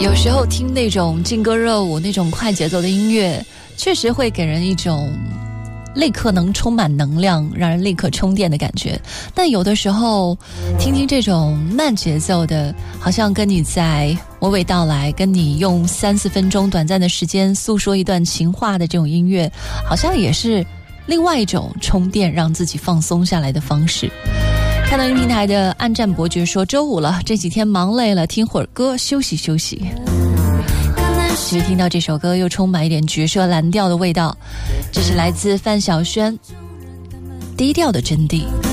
有时候听那种劲歌热舞那种快节奏的音乐，确实会给人一种立刻能充满能量，让人立刻充电的感觉。但有的时候听听这种慢节奏的，好像跟你在娓娓道来，跟你用3-4分钟短暂的时间诉说一段情话的这种音乐，好像也是另外一种充电让自己放松下来的方式。看到音平台的暗战伯爵说，周五了，这几天忙累了，听会儿歌休息休息。其实听到这首歌又充满一点爵士蓝调的味道，这是来自范晓萱《低调的真谛》。